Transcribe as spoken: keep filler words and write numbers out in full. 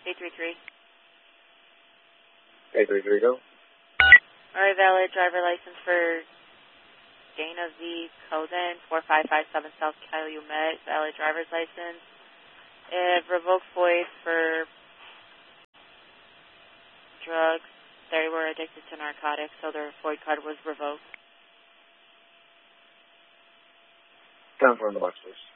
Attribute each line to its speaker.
Speaker 1: eight three three.
Speaker 2: eight three three, go.
Speaker 1: Alright, valid driver license for Dana V. Coden, four five five seven South Calumet, valid driver's license. It revoked F O I D for drugs. They were addicted to narcotics, so their F O I D card was revoked.
Speaker 2: Confirm the box, please.